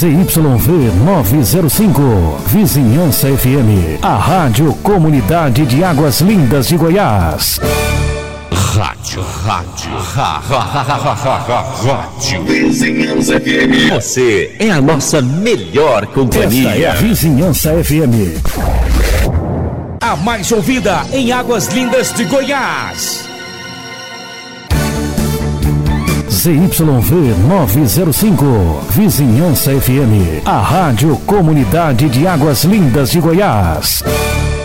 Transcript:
ZYV 905, Vizinhança FM, a Rádio Comunidade de Águas Lindas de Goiás. Rádio Vizinhança FM. Você é a nossa melhor companhia. Esta é a Vizinhança FM. A mais ouvida em Águas Lindas de Goiás. ZYV 905, Vizinhança FM, a Rádio Comunidade de Águas Lindas de Goiás.